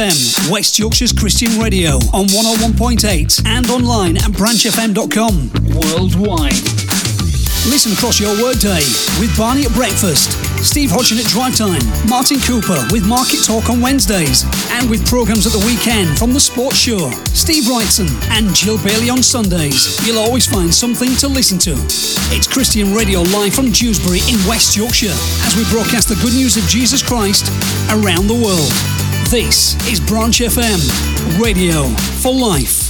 West Yorkshire's Christian Radio on 101.8 and online at branchfm.com. Worldwide. Listen across your workday with Barney at breakfast, Steve Hodgson at drive time, Martin Cooper with Market Talk on Wednesdays, and with programmes at the weekend from The Sports Show, Steve Wrightson and Jill Bailey on Sundays. You'll always find something to listen to. It's Christian Radio live from Dewsbury in West Yorkshire as we broadcast the good news of Jesus Christ around the world. This is Branch FM, radio for life.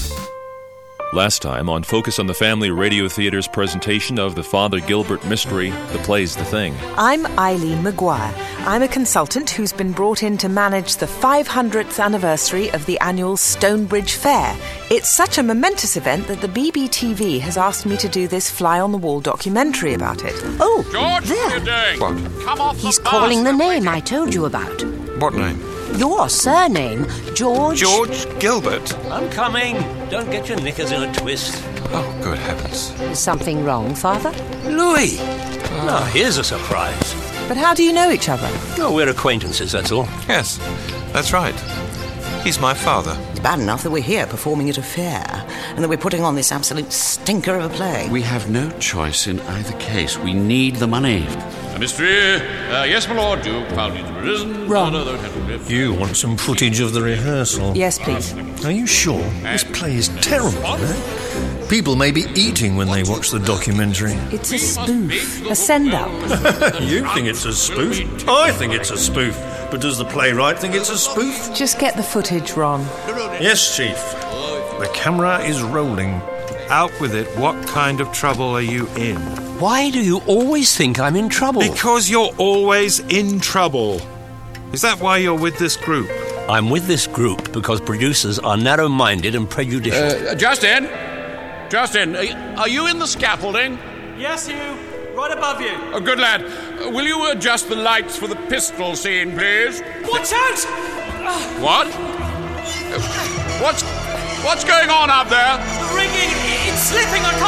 Last time on Focus on the Family Radio Theatre's presentation of the Father Gilbert mystery, The Play's the Thing. I'm Eileen Maguire. I'm a consultant who's been brought in to manage the 500th anniversary of the annual Stonebridge Fair. It's such a momentous event that the BBTV has asked me to do this fly-on-the-wall documentary about it. Oh, George, there. what are you doing? What? Come off He's the bus. calling the name I told you about. What name? Your surname, George... George Gilbert? I'm coming. Don't get your knickers in a twist. Oh, good heavens. Is something wrong, Father? Louis! Now, here's a surprise. But how do you know each other? Oh, we're acquaintances, that's all. Yes, that's right. He's my father. It's bad enough that we're here performing at a fair and that we're putting on this absolute stinker of a play. We have no choice in either case. We need the money. Mystery. Yes, my lord. Duke found it risen. Wrong. You want some footage of the rehearsal? Yes, please. Are you sure? This play is terrible, eh? People may be eating when they watch the documentary. It's a spoof, a send-up. You think it's a spoof? I think it's a spoof. But does the playwright think it's a spoof? Just get the footage, Ron. Yes, Chief. The camera is rolling. Out with it. What kind of trouble are you in? Why do you always think I'm in trouble? Because you're always in trouble. Is that why you're with this group? I'm with this group because producers are narrow-minded and prejudicial. Justin, are you in the scaffolding? Yes, you. Right above you. Oh, good lad. Will you adjust the lights for the pistol scene, please? Watch out! What? What's going on up there? The rigging, it's slipping. I